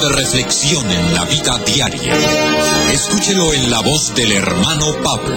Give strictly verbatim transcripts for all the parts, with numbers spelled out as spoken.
de reflexión en la vida diaria. Escúchelo en la voz del hermano Pablo.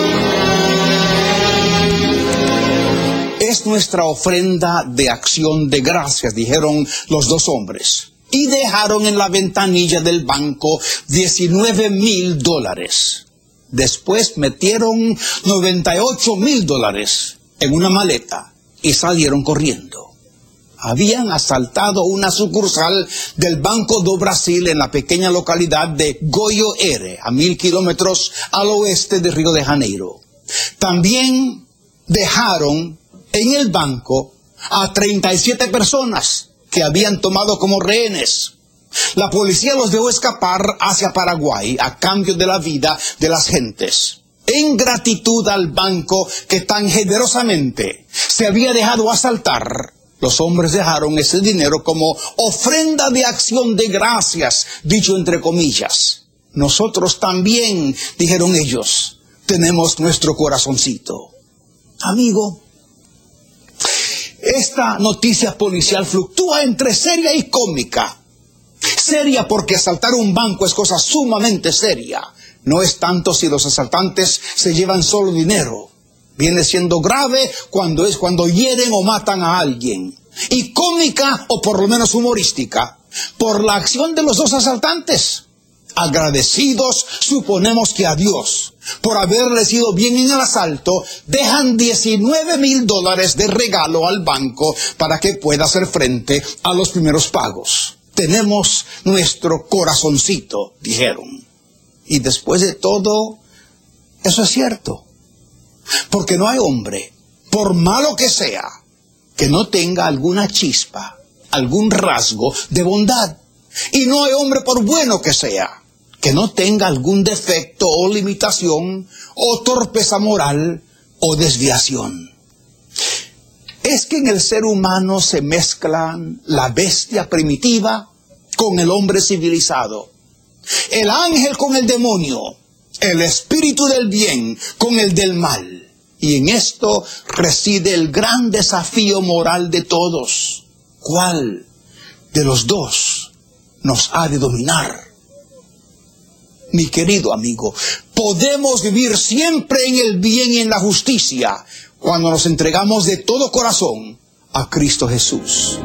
Es nuestra ofrenda de acción de gracias, dijeron los dos hombres. Y dejaron en la ventanilla del banco diecinueve mil dólares. Después metieron noventa y ocho mil dólares en una maleta y salieron corriendo. Habían asaltado una sucursal del Banco do Brasil en la pequeña localidad de Goiôerê, a mil kilómetros al oeste de Río de Janeiro. También dejaron en el banco a treinta y siete personas que habían tomado como rehenes. La policía los dejó escapar hacia Paraguay a cambio de la vida de las gentes. En gratitud al banco que tan generosamente se había dejado asaltar, los hombres dejaron ese dinero como ofrenda de acción de gracias, dicho entre comillas. Nosotros también, dijeron ellos, tenemos nuestro corazoncito. Amigo, esta noticia policial fluctúa entre seria y cómica. Seria porque asaltar un banco es cosa sumamente seria. No es tanto si los asaltantes se llevan solo dinero. Viene siendo grave cuando es cuando hieren o matan a alguien. Y cómica, o por lo menos humorística, por la acción de los dos asaltantes. Agradecidos, suponemos que a Dios, por haberles ido bien en el asalto, dejan diecinueve mil dólares de regalo al banco para que pueda hacer frente a los primeros pagos. Tenemos nuestro corazoncito, dijeron. Y después de todo, eso es cierto. Porque no hay hombre, por malo que sea, que no tenga alguna chispa, algún rasgo de bondad. Y no hay hombre, por bueno que sea, que no tenga algún defecto o limitación, o torpeza moral, o desviación. Es que en el ser humano se mezclan la bestia primitiva con el hombre civilizado, el ángel con el demonio, el espíritu del bien con el del mal. Y en esto reside el gran desafío moral de todos. ¿Cuál de los dos nos ha de dominar? Mi querido amigo, podemos vivir siempre en el bien y en la justicia cuando nos entregamos de todo corazón a Cristo Jesús.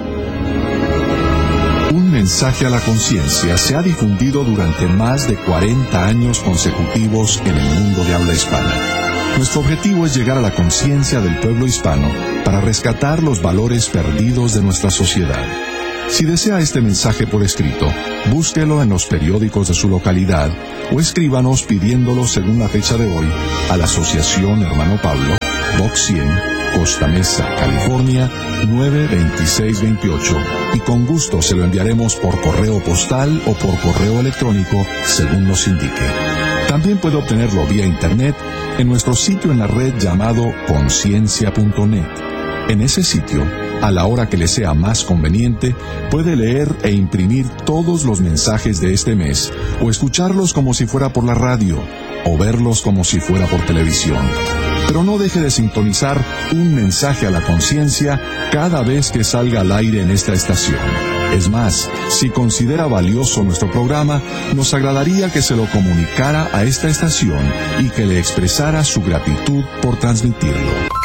Un mensaje a la conciencia se ha difundido durante más de cuarenta años consecutivos en el mundo de habla hispana. Nuestro objetivo es llegar a la conciencia del pueblo hispano para rescatar los valores perdidos de nuestra sociedad. Si desea este mensaje por escrito, búsquelo en los periódicos de su localidad o escríbanos pidiéndolo según la fecha de hoy a la Asociación Hermano Pablo, Box cien, Costa Mesa, California, nueve veintiséis veintiocho, y con gusto se lo enviaremos por correo postal o por correo electrónico según nos indique. También puede obtenerlo vía internet en nuestro sitio en la red llamado conciencia punto net. En ese sitio, a la hora que le sea más conveniente, puede leer e imprimir todos los mensajes de este mes, o escucharlos como si fuera por la radio, o verlos como si fuera por televisión. Pero no deje de sintonizar un mensaje a la conciencia cada vez que salga al aire en esta estación. Es más, si considera valioso nuestro programa, nos agradaría que se lo comunicara a esta estación y que le expresara su gratitud por transmitirlo.